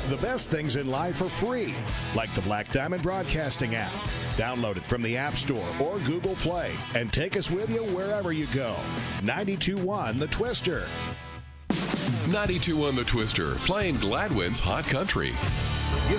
The best things in life are free, like the Black Diamond Broadcasting app. Download it from the App Store or Google Play and take us with you wherever you go. 92.1 The Twister. 92.1 The Twister, playing Gladwin's Hot Country.